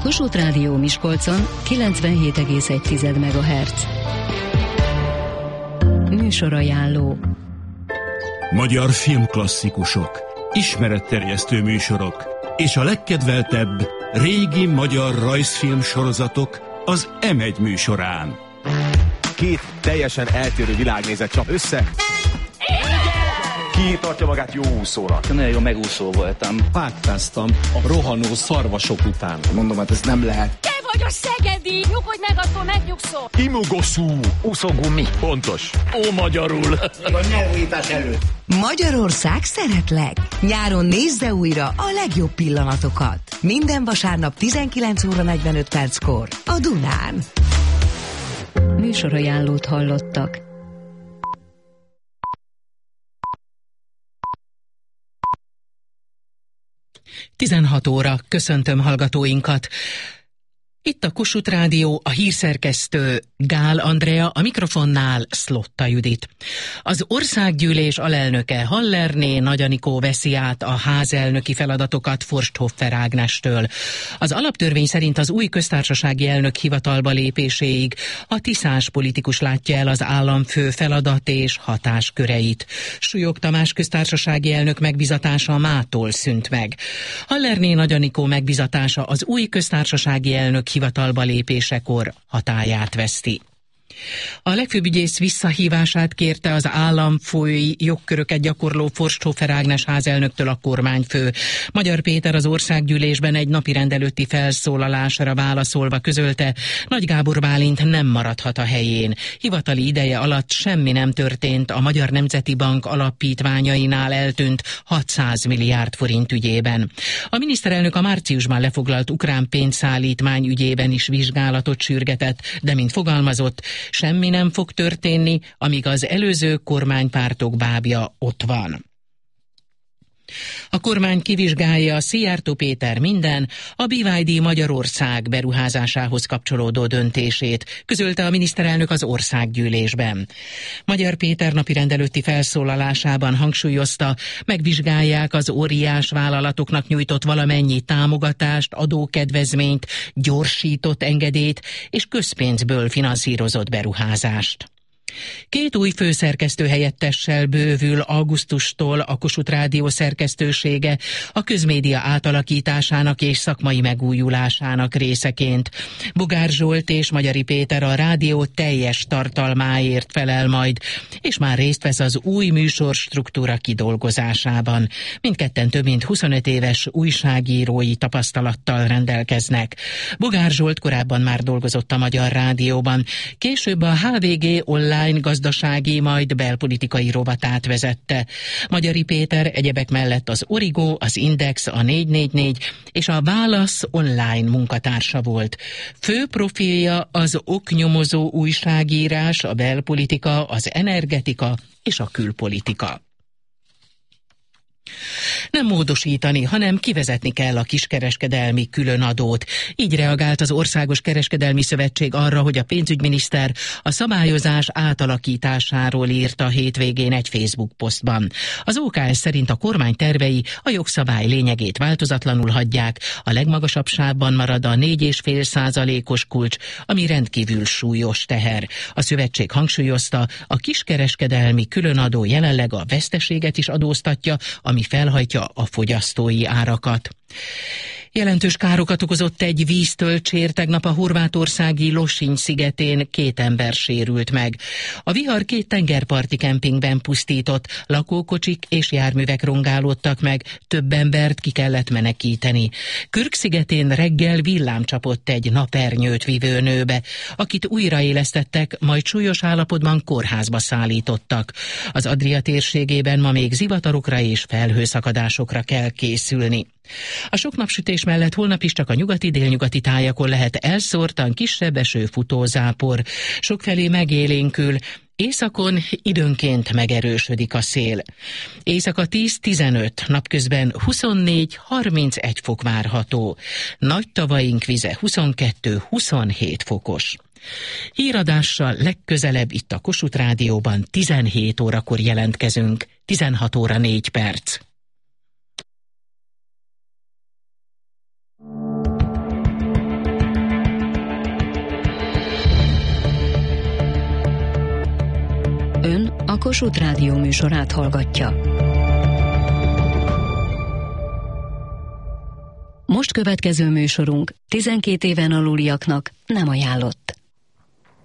Kossuth Rádió Miskolcon 97,1 MHz. Műsorajánló. Magyar filmklasszikusok, ismeretterjesztő műsorok és a legkedveltebb régi magyar rajzfilm sorozatok az M1 műsorán. Két teljesen eltérő világnézet csap össze. Ki tartja magát jó úszónak? Nagyon jó megúszó voltam. Páttáztam a rohanó szarvasok után. Mondom, hát ez nem lehet. Te vagy a szegedi! Nyugodj meg, attól megnyugszol! Imogoszú! Úszógumi. Pontos. Ó, magyarul. A nyelvítás előtt. Magyarország szeretlek! Nyáron nézze újra a legjobb pillanatokat. Minden vasárnap 19:45 a Dunán. Műsorajánlót hallottak. Tizenhat óra, köszöntöm hallgatóinkat. Itt a Kossuth Rádió, a hírszerkesztő Gál Andrea, a mikrofonnál Szlotta Judit. Az országgyűlés alelnöke Hallerné Nagy Anikó veszi át a házelnöki feladatokat Forsthoffer Ágnestől. Az alaptörvény szerint az új köztársasági elnök hivatalba lépéséig a tiszás politikus látja el az államfő feladat és hatásköreit. Súlyog Tamás köztársasági elnök megbizatása mától szűnt meg. Hallerné Nagy Anikó megbizatása az új köztársasági elnök hivatalba lépésekor hatályát veszti. A legfőbb ügyész visszahívását kérte az államfői jogköröket gyakorló Forsthoffer Ágnes házelnöktől a kormányfő. Magyar Péter az országgyűlésben egy napirend előtti felszólalásra válaszolva közölte, Nagy Gábor Bálint nem maradhat a helyén. Hivatali ideje alatt semmi nem történt a Magyar Nemzeti Bank alapítványainál eltűnt 600 milliárd forint ügyében. A miniszterelnök a márciusban lefoglalt ukrán pénzszállítmány ügyében is vizsgálatot sürgetett, de mint fogalmazott, semmi nem fog történni, amíg az előző kormánypártok bábja ott van. A kormány kivizsgálja a Szijjártó Péter minden, a BYD Magyarország beruházásához kapcsolódó döntését, közölte a miniszterelnök az országgyűlésben. Magyar Péter napirend előtti felszólalásában hangsúlyozta, megvizsgálják az óriás vállalatoknak nyújtott valamennyi támogatást, adókedvezményt, gyorsított engedélyt és közpénzből finanszírozott beruházást. Két új főszerkesztő helyettessel bővül augusztustól a Kossuth Rádió szerkesztősége a közmédia átalakításának és szakmai megújulásának részeként. Bogár Zsolt és Magyari Péter a rádió teljes tartalmáért felel majd, és már részt vesz az új műsorstruktúra kidolgozásában. Mindketten több mint 25 éves újságírói tapasztalattal rendelkeznek. Bogár Zsolt korábban már dolgozott a Magyar Rádióban, később a HVG online gazdasági, majd belpolitikai rovatát vezette. Magyari Péter egyebek mellett az Origo, az Index, a 444 és a Válasz online munkatársa volt. Fő profilja az oknyomozó újságírás, a belpolitika, az energetika és a külpolitika. Nem módosítani, hanem kivezetni kell a kiskereskedelmi különadót. Így reagált az Országos Kereskedelmi Szövetség arra, hogy a pénzügyminiszter a szabályozás átalakításáról írt a hétvégén egy Facebook posztban. Az OKS szerint a kormány tervei a jogszabály lényegét változatlanul hagyják, a legmagasabb sávban marad a 4,5%-os kulcs, ami rendkívül súlyos teher. A szövetség hangsúlyozta, a kiskereskedelmi különadó jelenleg a veszteséget is adóztatja, ami felhajtja a fogyasztói árakat. Jelentős károkat okozott egy víztölcsér tegnap a horvátországi Losinj szigetén, 2 ember sérült meg. A vihar 2 tengerparti kempingben pusztított, lakókocsik és járművek rongálódtak meg, több embert ki kellett menekíteni. Kürk szigetén reggel villám csapott egy napernyőt vivő nőbe, akit újraélesztettek, majd súlyos állapotban kórházba szállítottak. Az Adria térségében ma még zivatarokra és felhőszakadásokra kell készülni. A sok napsütés mellett holnap is csak a nyugati-délnyugati tájakon lehet elszórtan kisebb eső-futózápor. Sokfelé megélénkül, északon időnként megerősödik a szél. Éjszaka 10-15, napközben 24-31 fok várható. Nagy tavaink vize 22-27 fokos. Híradással legközelebb itt a Kossuth Rádióban 17 órakor jelentkezünk, 16 óra 4 perc. Ön a Kossuth Rádió műsorát hallgatja. Most következő műsorunk 12 éven aluliaknak nem ajánlott.